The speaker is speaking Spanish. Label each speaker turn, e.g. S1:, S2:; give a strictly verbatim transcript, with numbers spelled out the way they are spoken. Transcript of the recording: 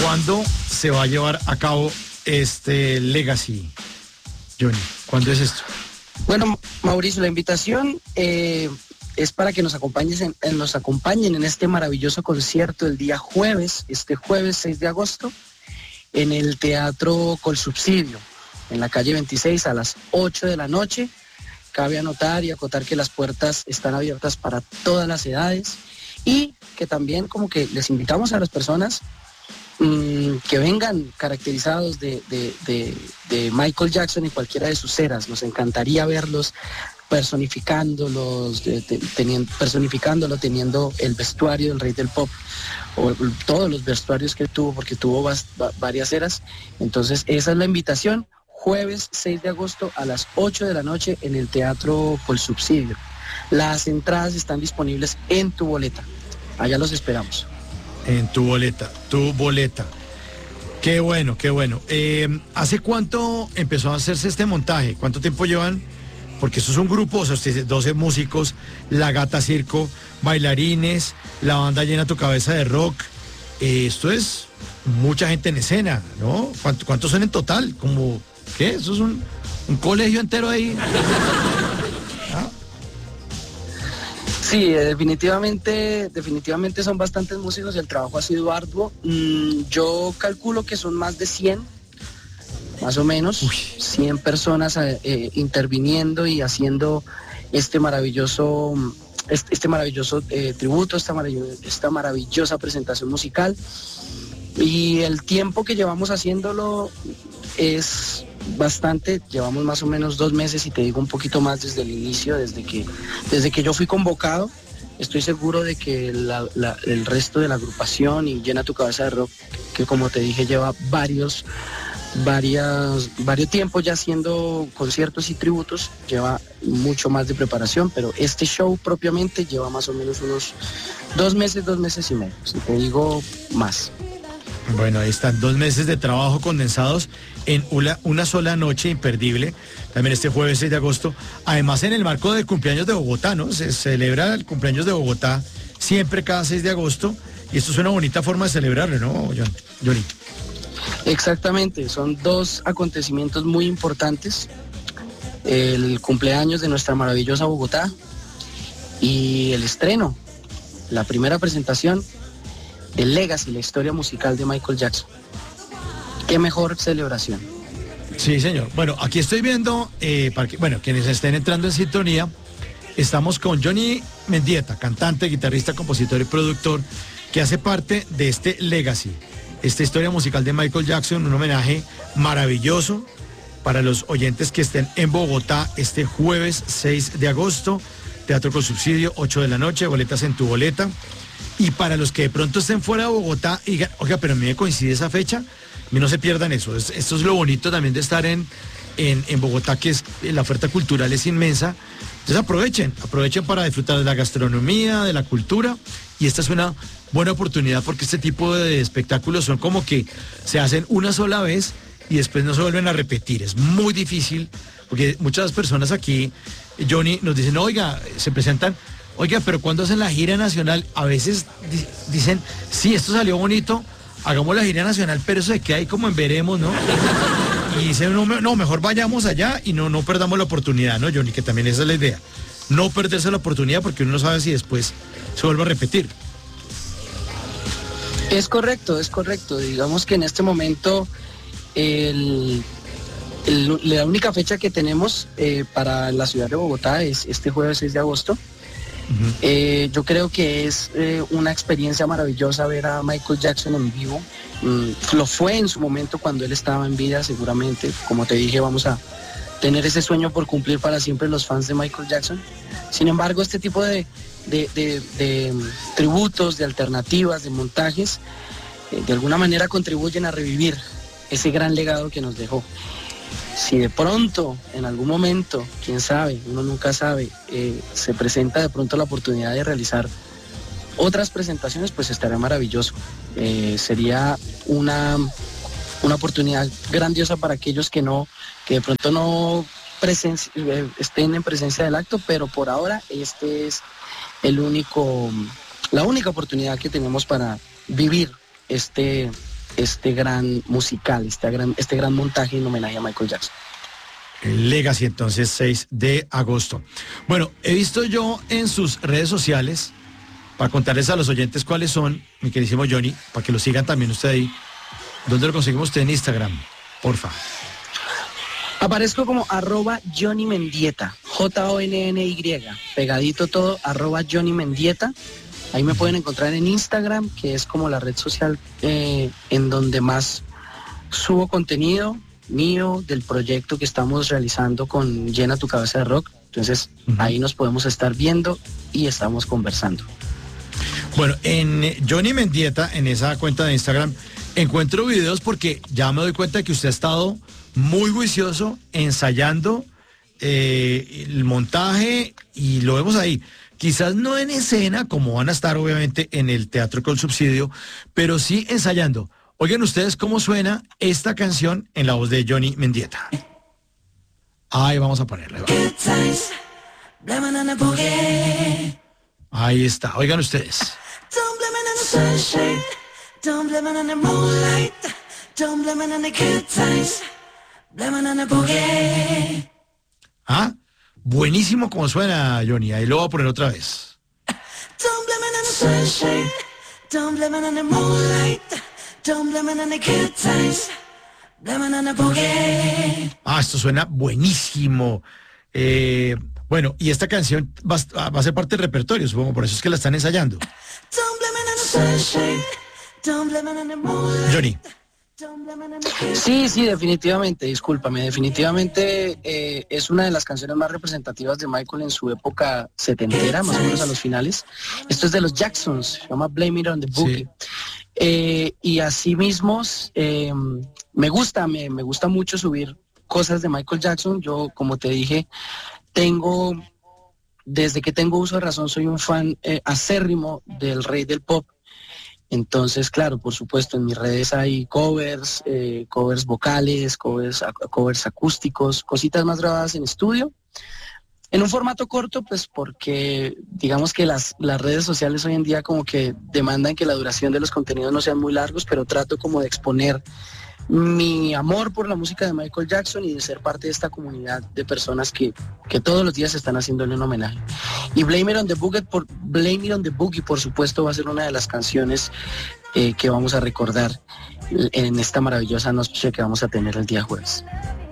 S1: ¿cuándo se va a llevar a cabo este Legacy, Johnny? ¿Cuándo es esto?
S2: Bueno, Mauricio, la invitación eh, es para que nos acompañes en, en- nos acompañen en este maravilloso concierto el día jueves, este jueves seis de agosto, en el Teatro Colsubsidio, en la calle veintiséis a las ocho de la noche. Cabe anotar y acotar que las puertas están abiertas para todas las edades y que también como que les invitamos a las personas mmm, que vengan caracterizados de, de, de, de Michael Jackson en cualquiera de sus eras. Nos encantaría verlos personificándolos, de, de, teniendo, personificándolo, teniendo el vestuario del rey del pop, o todos los vestuarios que tuvo, porque tuvo vas, va, varias eras. Entonces esa es la invitación, jueves seis de agosto a las ocho de la noche en el Teatro Colsubsidio. Las entradas están disponibles en Tu Boleta. Allá los esperamos.
S1: En Tu Boleta, Tu Boleta. Qué bueno, qué bueno. Eh, ¿Hace cuánto empezó a hacerse este montaje? ¿Cuánto tiempo llevan? Porque eso es un grupo, o sea, usted dice doce músicos, La Gata Circo, bailarines, la banda Llena Tu Cabeza de rock. Eh, esto es mucha gente en escena, ¿no? ¿Cuánto- ¿Cuántos son en total? Como, ¿qué? Eso es un, un colegio entero ahí. ¿Ah?
S2: Sí, eh, definitivamente, definitivamente son bastantes músicos y el trabajo ha sido arduo. Mm, yo calculo que son más de cien, más o menos,
S1: Uy.
S2: cien personas eh, eh, interviniendo y haciendo este maravilloso, mm, este, este maravilloso eh, tributo, esta, marav- esta maravillosa presentación musical. Y el tiempo que llevamos haciéndolo es bastante, llevamos más o menos dos meses y te digo un poquito más desde el inicio, desde que, desde que yo fui convocado. Estoy seguro de que la- la- el resto de la agrupación y Llena Tu Cabeza de rock, que como te dije lleva varios, varias, varios tiempos ya haciendo conciertos y tributos, lleva mucho más de preparación, pero este show propiamente lleva más o menos unos dos meses, dos meses y medio, si te digo más.
S1: Bueno, ahí están dos meses de trabajo condensados en una, una sola noche imperdible, también este jueves seis de agosto, además en el marco del cumpleaños de Bogotá, ¿no? Se celebra el cumpleaños de Bogotá siempre cada seis de agosto, y esto es una bonita forma de celebrarlo, ¿no, John- Johnny?
S2: Exactamente, son dos acontecimientos muy importantes, el cumpleaños de nuestra maravillosa Bogotá y el estreno, la primera presentación del Legacy, la historia musical de Michael Jackson. Qué mejor celebración.
S1: Sí, señor. Bueno, aquí estoy viendo, eh, para que, bueno, quienes estén entrando en sintonía, estamos con Johnny Mendieta, cantante, guitarrista, compositor y productor, que hace parte de este Legacy, esta historia musical de Michael Jackson, un homenaje maravilloso para los oyentes que estén en Bogotá este jueves seis de agosto, Teatro Colsubsidio, ocho de la noche, boletas en Tu Boleta. Y para los que de pronto estén fuera de Bogotá y digan, oiga, pero a mí me coincide esa fecha, a mí no se pierdan eso. Es- esto es lo bonito también de estar en, en, en Bogotá, que es la oferta cultural es inmensa. Entonces aprovechen, aprovechen para disfrutar de la gastronomía, de la cultura, y esta es una buena oportunidad porque este tipo de espectáculos son como que se hacen una sola vez y después no se vuelven a repetir. Es muy difícil porque muchas personas aquí, Johnny, nos dicen, oiga, se presentan, oiga, pero cuando hacen la gira nacional, a veces di- dicen, sí, esto salió bonito, hagamos la gira nacional, pero eso se queda ahí como en veremos, ¿no? Y dicen, no, me- no, mejor vayamos allá y no, no perdamos la oportunidad, ¿no, Johnny? Que también esa es la idea. No perderse la oportunidad porque uno no sabe si después se vuelve a repetir.
S2: Es correcto, es correcto. Digamos que en este momento el, el- la única fecha que tenemos eh, para la ciudad de Bogotá es este jueves seis de agosto.
S1: Ujú.
S2: Eh, yo creo que es eh, una experiencia maravillosa ver a Michael Jackson en vivo. Mm, lo fue en su momento cuando él estaba en vida, seguramente. Como te dije, vamos a tener ese sueño por cumplir para siempre los fans de Michael Jackson. Sin embargo, este tipo de, de, de- de, mm, tributos, de alternativas, de montajes, eh, de alguna manera contribuyen a revivir ese gran legado que nos dejó. Si de pronto, en algún momento, quién sabe, uno nunca sabe, eh, se presenta de pronto la oportunidad de realizar otras presentaciones, pues estaría maravilloso. Eh, sería una, una oportunidad grandiosa para aquellos que no, que de pronto no presenci- eh, estén en presencia del acto, pero por ahora este es el único, la única oportunidad que tenemos para vivir este, este gran musical, este gran, este gran montaje en homenaje a Michael Jackson.
S1: El Legacy, entonces, seis de agosto. Bueno, he visto yo en sus redes sociales, para contarles a los oyentes cuáles son, mi queridísimo Johnny, para que lo sigan también usted ahí. ¿Dónde lo conseguimos usted en Instagram? Porfa.
S2: Aparezco como arroba Johnny Mendieta, J O N N Y, pegadito todo, arroba Johnny Mendieta. Ahí me pueden encontrar en Instagram, que es como la red social eh, en donde más subo contenido mío, del proyecto que estamos realizando con Llena tu cabeza de rock. Entonces, uh-huh. ahí nos podemos estar viendo y estamos conversando.
S1: Bueno, en Johnny Mendieta, en esa cuenta de Instagram, encuentro videos porque ya me doy cuenta de que usted ha estado muy juicioso ensayando eh, el montaje y lo vemos ahí. Quizás no en escena, como van a estar obviamente en el Teatro con Subsidio, pero sí ensayando. Oigan ustedes cómo suena esta canción en la voz de Johnny Mendieta. Ahí vamos a ponerle. Ahí está, oigan ustedes. Ah, buenísimo como suena, Johnny. Ahí lo voy a poner otra vez. Ah, esto suena buenísimo. Eh, bueno, y esta canción va, va a ser parte del repertorio, supongo, por eso es que la están ensayando. Johnny.
S2: Sí, sí, definitivamente, discúlpame, definitivamente eh, es una de las canciones más representativas de Michael en su época setentera, más o menos a los finales. Esto es de los Jacksons, se llama Blame It on the Boogie. Sí. Eh, y así mismo eh, me gusta, me, me gusta mucho subir cosas de Michael Jackson. Yo, como te dije, tengo, desde que tengo uso de razón, soy un fan eh, acérrimo del rey del pop. Entonces, claro, por supuesto, en mis redes hay covers, eh, covers vocales, covers, covers acústicos, cositas más grabadas en estudio. En un formato corto, pues porque digamos que las, las redes sociales hoy en día como que demandan que la duración de los contenidos no sean muy largos, pero trato como de exponer mi amor por la música de Michael Jackson y de ser parte de esta comunidad de personas que, que todos los días están haciéndole un homenaje. Y Blame It on the Boogie, por, Blame It on the Boogie, por supuesto, va a ser una de las canciones eh, que vamos a recordar en esta maravillosa noche que vamos a tener el día jueves.